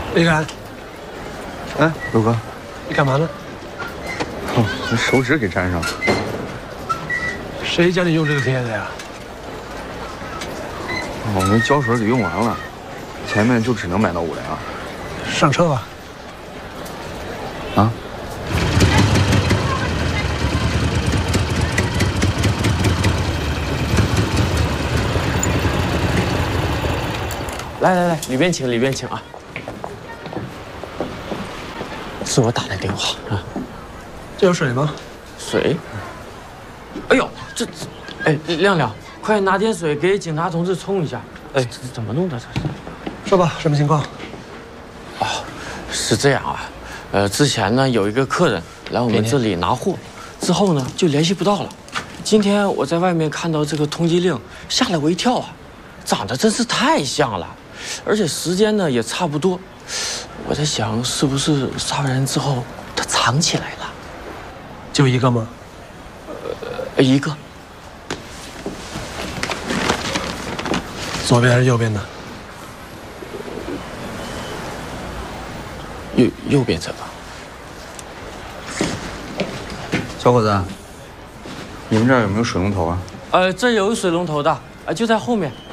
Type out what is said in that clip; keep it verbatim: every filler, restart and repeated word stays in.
李敢， 哎，陆哥， 你干嘛呢？ 哦，你手指给粘上了。 谁叫你用这个贴的呀？ 我们胶水给用完了，前面就只能买到五粮。 上车吧。 啊？ 来来来，里边请，里边请啊！是我打的电话啊。 这有水吗？ 水？哎呦，这，哎，亮亮，快拿点水给警察同志冲一下。哎，这怎么弄的？这是？ 说吧，什么情况？ 哦，是这样啊，呃，之前呢有一个客人来我们这里拿货，之后呢就联系不到了。今天我在外面看到这个通缉令，吓了我一跳啊，长得真是太像了。而且时间呢也差不多，我在想是不是杀完人之后他藏起来了？ 就一个吗？ 呃，一个。 左边还是右边的？ 右右边这个。 小伙子，你们这儿有没有水龙头啊？ 呃，这有水龙头的，呃，就在后面。